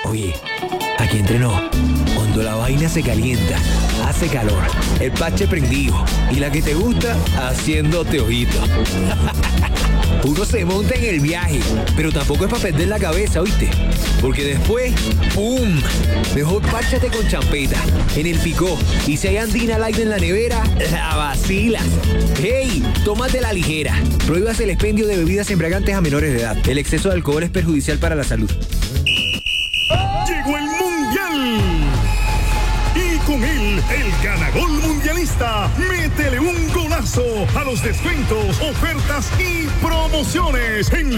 Oye, aquí entrenó. Cuando la vaina se calienta, hace calor, el parche prendido y la que te gusta haciéndote ojitos. Uno se monta en el viaje, pero tampoco es para perder la cabeza, ¿oíste? Porque después, ¡pum! Mejor párchate con champeta, en el picó. Y si hay Andina Light en la nevera, la vacilas. ¡Hey! Tómate la ligera. Prohíbas el expendio de bebidas embriagantes a menores de edad. El exceso de alcohol es perjudicial para la salud. Llegó el Mundial. Y con él, el ganagol mundialista. Métele un golazo a los descuentos, ofertas y promociones en